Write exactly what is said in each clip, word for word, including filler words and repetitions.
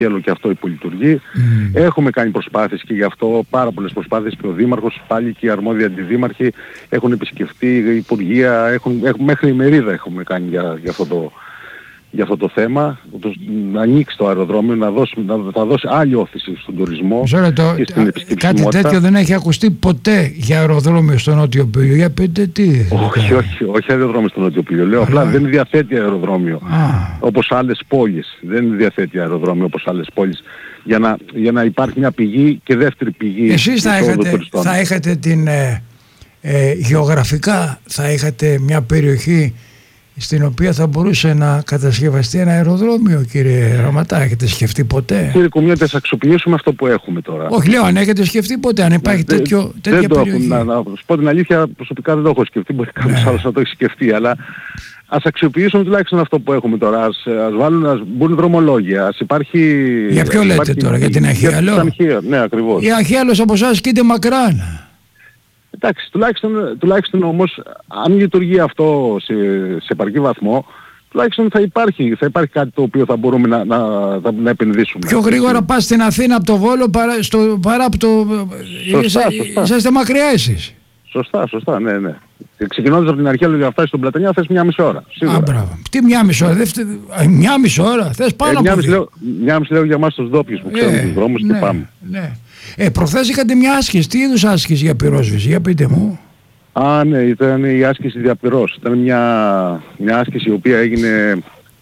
και αυτό υπολειτουργεί. Mm. Έχουμε κάνει προσπάθειες και γι' αυτό, πάρα πολλές προσπάθειες, και ο Δήμαρχος, πάλι και οι αρμόδιοι αντιδήμαρχοι έχουν επισκεφτεί, υπουργεία, έχουν, έχουν, μέχρι ημερίδα έχουμε κάνει για, για, αυτό το, για αυτό το θέμα. Να ανοίξει το αεροδρόμιο, να δώσει, να, θα δώσει άλλη όθηση στον τουρισμό Ζωρά, το, και στην κάτι επισκεψιμότητα. τέτοιο δεν έχει ακουστεί ποτέ για αεροδρόμιο στο Νότιο Πύλιο. Για πείτε τι. Όχι, όχι, όχι αεροδρόμιο στο Νότιο Πύλιο. Λέω απλά δεν διαθέτει αεροδρόμιο Α. όπως άλλες πόλεις. Δεν διαθέτει αεροδρόμιο όπως άλλες πόλεις. Για να, για να υπάρχει μια πηγή και δεύτερη πηγή. Εσείς θα είχατε, θα είχατε την ε, ε, γεωγραφικά θα είχατε μια περιοχή στην οποία θα μπορούσε να κατασκευαστεί ένα αεροδρόμιο, κύριε Ραματά. Έχετε σκεφτεί ποτέ? Κύριε Κουμιώτη, ας αξιοποιήσουμε αυτό που έχουμε τώρα. Όχι, λέω, αν έχετε σκεφτεί ποτέ, αν υπάρχει δε, τέτοιο, τέτοια δεν περιοχή. Το, να, να σου πω την αλήθεια, προσωπικά δεν το έχω σκεφτεί, μπορεί κάποιος ναι. άλλος να το έχει σκεφτεί, αλλά ας αξιοποιήσουμε τουλάχιστον αυτό που έχουμε τώρα. Ας, ας βάλουν, ας μπουν δρομολόγια, ας υπάρχει... Για ποιο λέτε υπάρχει, τώρα, για την Αχίαλο? Ναι, ακριβώς. Η Αχίαλος από εσάς κοίται μακράν. Εντάξει, τουλάχιστον, τουλάχιστον όμως, αν λειτουργεί αυτό σε, σε επαρκή βαθμό, τουλάχιστον θα υπάρχει, θα υπάρχει κάτι το οποίο θα μπορούμε να, να, να επενδύσουμε. Πιο γρήγορα πας στην Αθήνα από το Βόλο παρά, στο, παρά από το... Σωστά, σωστά. Είσαστε μακριά εσείς. Σωστά, σωστά, ναι, ναι. Ξεκινώντας από την αρχή για να φτάσεις στον Πλατανιά θες μια μισή ώρα. Σίγουρα. Α, μπράβο. Τι μια μισή ώρα, δεύτερη... μια μισή ώρα, θες πάνω ε, από δύο. Μια μισή λέω για εμάς τους ντόπιους που ξέρουμε ε, τους δρόμους ναι, και πάμε. Ναι. Ε, προχθές είχατε μια άσκηση. Τι είδους άσκηση για πυρόσβεση, για πείτε μου? Α, ναι, ήταν η άσκηση διαπυρός. Ήταν μια, μια άσκηση η οποία έγινε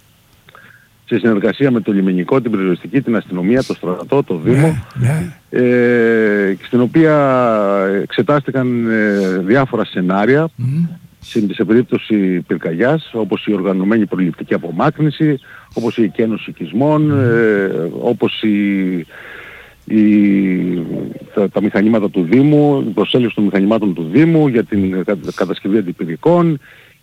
σε συνεργασία με το λιμενικό, την πυροσβεστική, την αστυνομία, το στρατό, το Δήμο, ναι, ναι. Ε, στην οποία εξετάστηκαν ε, διάφορα σενάρια mm. σε, σε περίπτωση πυρκαγιάς, όπως η οργανωμένη προληπτική απομάκρυνση, όπως η εκένωση οικισμών, mm. ε, όπως η, η, τα, τα μηχανήματα του Δήμου, η προσέλευση των μηχανημάτων του Δήμου για την κατασκευή αντιπυρικών,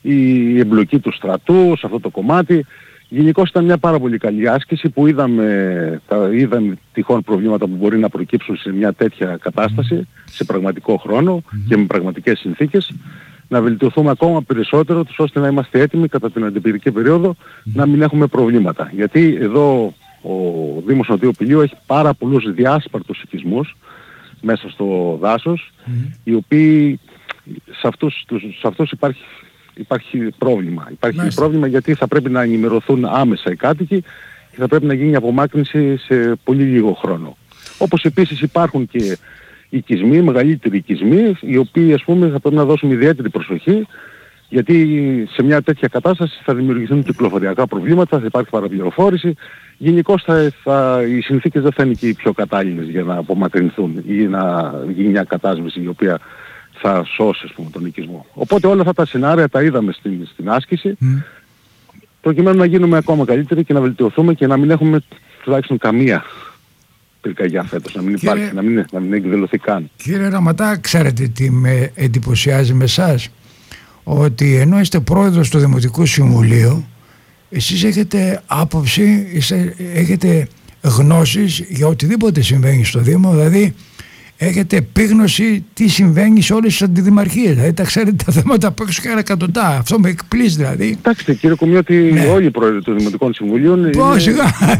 η εμπλοκή του στρατού σε αυτό το κομμάτι. Γενικώς ήταν μια πάρα πολύ καλή άσκηση που είδαμε, τα, είδαμε τυχόν προβλήματα που μπορεί να προκύψουν σε μια τέτοια κατάσταση, σε πραγματικό χρόνο mm-hmm. και με πραγματικές συνθήκες, να βελτιωθούμε ακόμα περισσότερο τους ώστε να είμαστε έτοιμοι κατά την αντιπυρική περίοδο mm-hmm. να μην έχουμε προβλήματα. Γιατί εδώ ο Δήμος Νοτιού Πηλίου έχει πάρα πολλούς διάσπαρτους οικισμούς μέσα στο δάσος, mm-hmm. οι οποίοι σε αυτούς, σε αυτούς υπάρχει... Υπάρχει πρόβλημα. Υπάρχει Μάλιστα. πρόβλημα γιατί θα πρέπει να ενημερωθούν άμεσα οι κάτοικοι και θα πρέπει να γίνει απομάκρυνση σε πολύ λίγο χρόνο. Όπως επίσης υπάρχουν και οικισμοί, μεγαλύτεροι οικισμοί, οι οποίοι ας πούμε θα πρέπει να δώσουμε ιδιαίτερη προσοχή, γιατί σε μια τέτοια κατάσταση θα δημιουργηθούν κυκλοφοριακά προβλήματα, θα υπάρχει παραπληροφόρηση. Γενικώς θα, θα, οι συνθήκες δεν θα είναι και οι πιο κατάλληλες για να απομακρυνθούν ή να γίνει μια κατάσβεση η οποία θα σώσει ας πούμε, τον οικισμό. Οπότε όλα αυτά τα σενάρια τα είδαμε στην, στην άσκηση mm. προκειμένου να γίνουμε ακόμα καλύτεροι και να βελτιωθούμε και να μην έχουμε τουλάχιστον καμία πυρκαγιά φέτος, να μην κύριε, υπάρχει, να μην, να μην εκδηλωθεί καν. Κύριε Ραματά, ξέρετε τι με εντυπωσιάζει με εσάς? Ότι ενώ είστε πρόεδρος του Δημοτικού Συμβουλίου, εσείς έχετε άποψη, είστε, έχετε γνώσεις για οτιδήποτε συμβαίνει στο Δήμο, δηλαδή έχετε επίγνωση τι συμβαίνει σε όλες τις αντιδημαρχίες. Δηλαδή τα ξέρετε τα θέματα που έξω και εκατοντά. Αυτό με εκπλήσει δηλαδή. Εντάξει κύριε Κουμιώτη, ναι. όλοι οι πρόεδροι των Δημοτικών Συμβουλίων είναι, είναι,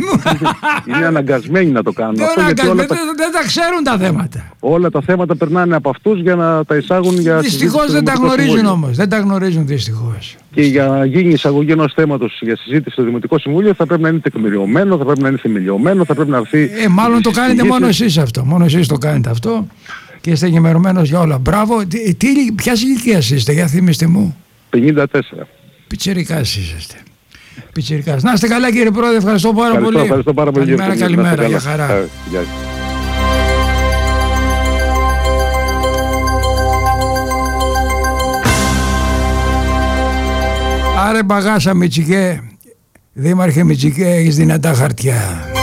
είναι αναγκασμένοι να το κάνουν. Αυτό γιατί όλα τα... δεν τα ξέρουν τα θέματα. Όλα τα θέματα περνάνε από αυτούς για να τα εισάγουν για... Δυστυχώς δεν τα γνωρίζουν όμως. Δεν τα γνωρίζουν δυστυχώς. Και για να γίνει εισαγωγή ενός θέματος για συζήτηση στο Δημοτικό Συμβούλιο θα πρέπει να είναι τεκμηριωμένο, θα πρέπει να είναι θεμελιωμένο, θα πρέπει να έρθει... Ε, μάλλον το κάνετε μόνο εσείς αυτό. Μόνο εσείς το κάνετε αυτό και είστε ενημερωμένος για όλα. Μπράβο. Τι, τι, ποιας ηλικίας είστε, για θυμίστε μου? πενήντα τέσσερα. Πιτσιρικάς είσαστε. Πιτσιρικάς. Να είστε καλά κύριε Πρόεδρε, ευχαριστώ πάρα ευχαριστώ, πολύ. Ευχαριστώ πάρα πολύ. Καλημέρα, καλημέρα, για χαρά. Ε, γεια. Άρε Μπαγάσα Μητσικέ, Δήμαρχε Μητσικέ, έχεις δυνατά χαρτιά.